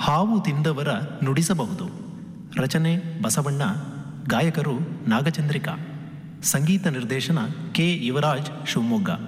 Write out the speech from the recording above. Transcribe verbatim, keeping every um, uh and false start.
ಹಾವು ತಿಂದವರ ನುಡಿಸಬಹುದು. ರಚನೆ ಬಸವಣ್ಣ, ಗಾಯಕರು ನಾಗಚಂದ್ರಿಕಾ, ಸಂಗೀತ ನಿರ್ದೇಶನ ಕೆ ಯುವರಾಜ್, ಶಿವಮೊಗ್ಗ.